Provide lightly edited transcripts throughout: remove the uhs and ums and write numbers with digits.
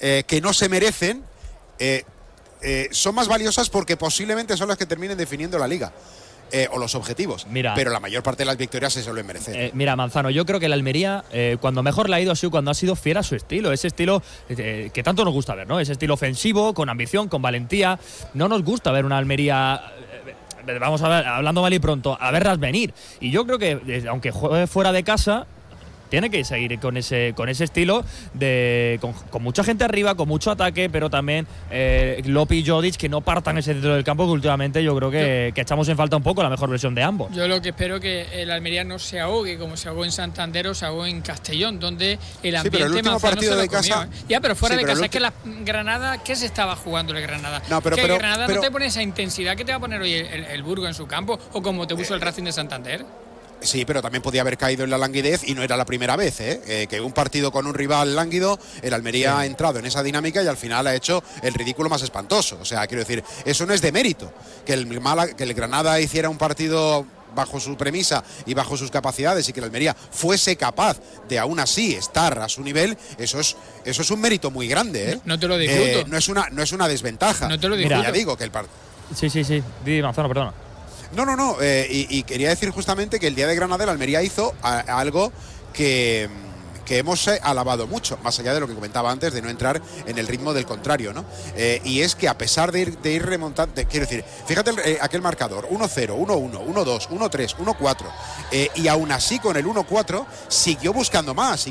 que no se merecen, son más valiosas porque posiblemente son las que terminen definiendo la liga. O los objetivos. Mira, pero la mayor parte de las victorias se suelen merecer. Mira, Manzano, yo creo que la Almería, cuando mejor le ha ido ha sido cuando ha sido fiel a su estilo. Ese estilo que tanto nos gusta ver, ¿no? Ese estilo ofensivo, con ambición, con valentía. No nos gusta ver una Almería, vamos a ver, hablando mal y pronto, a verlas venir. Y yo creo que, aunque juegue fuera de casa, tiene que seguir con ese estilo con mucha gente arriba, con mucho ataque, pero también Lopi y Jodic que no partan ese centro del campo, que últimamente yo creo que echamos en falta un poco la mejor versión de ambos. Yo lo que espero que el Almería no se ahogue como se ahogó en Santander o se ahogó en Castellón, donde el ambiente pero el último partido de casa. Ya, pero fuera de casa. Es que la Granada, ¿qué se estaba jugando el Granada? No, pero Granada no te pone esa intensidad que te va a poner hoy el Burgos en su campo, o como te puso el Racing de Santander. Sí, pero también podía haber caído en la languidez y no era la primera vez, que un partido con un rival lánguido, el Almería ha entrado en esa dinámica y al final ha hecho el ridículo más espantoso. O sea, quiero decir, eso no es de mérito. Que el Granada hiciera un partido bajo su premisa y bajo sus capacidades y que el Almería fuese capaz de aún así estar a su nivel, eso es un mérito muy grande. No te lo discuto. No es una desventaja. No te lo discuto. Ya digo que el partido. Sí. Di, Manzano, perdona. No. Y quería decir justamente que el día de Granada el Almería hizo algo que hemos alabado mucho, más allá de lo que comentaba antes, de no entrar en el ritmo del contrario, ¿no? Y es que a pesar de ir remontando, quiero decir, fíjate aquel marcador, 1-0, 1-1, 1-2, 1-3, 1-4, y aún así con el 1-4 siguió buscando más,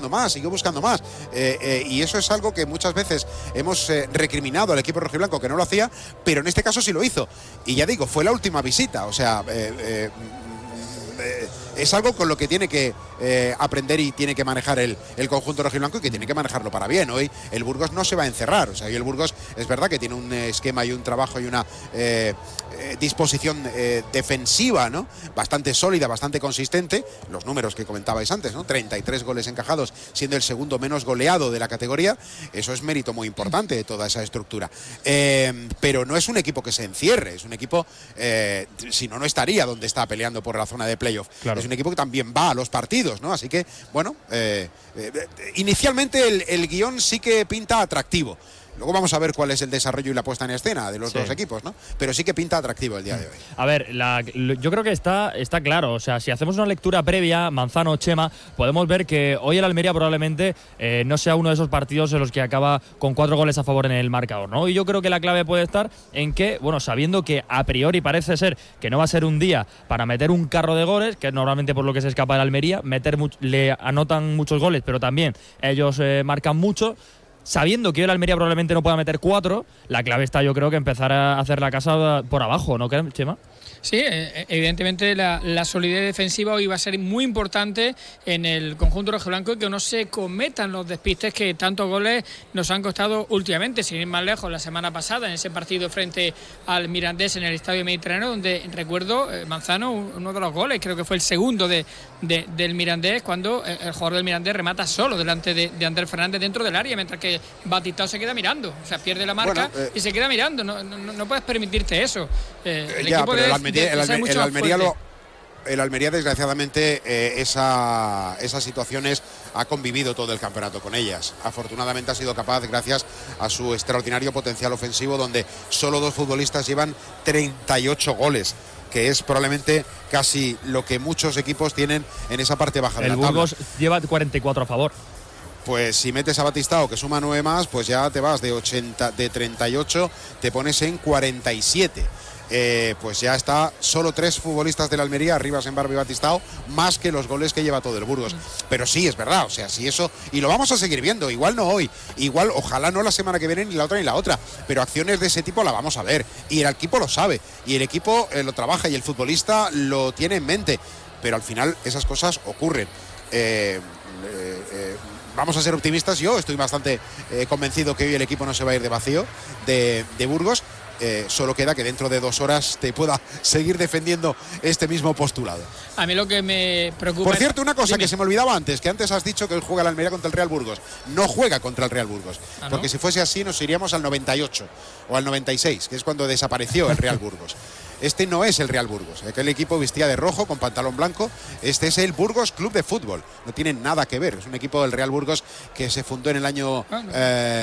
y eso es algo que muchas veces hemos recriminado al equipo rojiblanco que no lo hacía, pero en este caso sí lo hizo. Y ya digo, fue la última visita, o sea, es algo con lo que tiene que aprender y tiene que manejar el conjunto rojiblanco y que tiene que manejarlo para bien. Hoy el Burgos no se va a encerrar, o sea, hoy el Burgos es verdad que tiene un esquema y un trabajo y una disposición defensiva, ¿no? Bastante sólida, bastante consistente. Los números que comentabais antes, ¿no? 33 goles encajados, siendo el segundo menos goleado de la categoría. Eso es mérito muy importante de toda esa estructura. Pero no es un equipo que se encierre, es un equipo, si no, no estaría donde está peleando por la zona de playoff. Claro. Es un equipo que también va a los partidos, ¿no? Así que, bueno, inicialmente el guión sí que pinta atractivo. Luego vamos a ver cuál es el desarrollo y la puesta en escena de los dos equipos, ¿no? Pero sí que pinta atractivo el día de hoy. A ver, yo creo que está claro. O sea, si hacemos una lectura previa, Manzano, Chema, podemos ver que hoy el Almería probablemente no sea uno de esos partidos en los que acaba con 4 goles a favor en el marcador, ¿no? Y yo creo que la clave puede estar en que, bueno, sabiendo que a priori parece ser que no va a ser un día para meter un carro de goles, que es normalmente por lo que se escapa el Almería, le anotan muchos goles, pero también ellos marcan mucho. Sabiendo que el Almería probablemente no pueda meter 4, la clave está, yo creo, que empezar a hacer la casa por abajo, ¿no, Chema? Sí, evidentemente la solidez defensiva hoy va a ser muy importante en el conjunto rojiblanco y que no se cometan los despistes que tantos goles nos han costado últimamente. Sin ir más lejos, la semana pasada, en ese partido frente al Mirandés en el Estadio Mediterráneo, donde recuerdo, Manzano, uno de los goles, creo que fue el segundo del Mirandés, cuando el jugador del Mirandés remata solo delante de Ander Fernández dentro del área, mientras que Batistao se queda mirando. O sea, pierde la marca y se queda mirando. No puedes permitirte eso. El equipo el Almería desgraciadamente esas situaciones ha convivido todo el campeonato con ellas. Afortunadamente ha sido capaz, gracias a su extraordinario potencial ofensivo, donde solo 2 futbolistas llevan 38 goles, que es probablemente casi lo que muchos equipos tienen en esa parte baja de la tabla. El Burgos lleva 44 a favor. Pues si metes a Batistao, que suma 9 más, pues ya te vas de 38, te pones en 47. Pues ya está solo 3 futbolistas de la Almería, Arribas, Embarbe y Batistao, más que los goles que lleva todo el Burgos. Pero sí, es verdad, o sea, si eso, y lo vamos a seguir viendo, igual no hoy, igual ojalá no la semana que viene, ni la otra ni la otra, pero acciones de ese tipo la vamos a ver, y el equipo lo sabe, y el equipo lo trabaja, y el futbolista lo tiene en mente, pero al final esas cosas ocurren. Vamos a ser optimistas, yo estoy bastante convencido que hoy el equipo no se va a ir de vacío de Burgos. Solo queda que dentro de 2 horas te pueda seguir defendiendo este mismo postulado. A mí lo que me preocupa... Por cierto, una cosa que se me olvidaba antes, que antes has dicho que él juega la Almería contra el Real Burgos. No juega contra el Real Burgos, porque si fuese así nos iríamos al 98 o al 96, que es cuando desapareció el Real Burgos. Este no es el Real Burgos, aquel equipo vestía de rojo con pantalón blanco. Este es el Burgos Club de Fútbol, no tiene nada que ver, es un equipo del Real Burgos que se fundó en el año